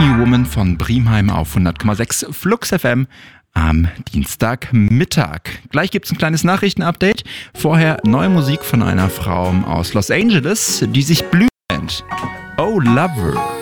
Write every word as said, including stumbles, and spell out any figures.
New Woman von Brimheim auf hundert Komma sechs Flux F M am Dienstagmittag. Gleich gibt es ein kleines Nachrichtenupdate. Vorher neue Musik von einer Frau aus Los Angeles, die sich Blue nennt. Oh Lover.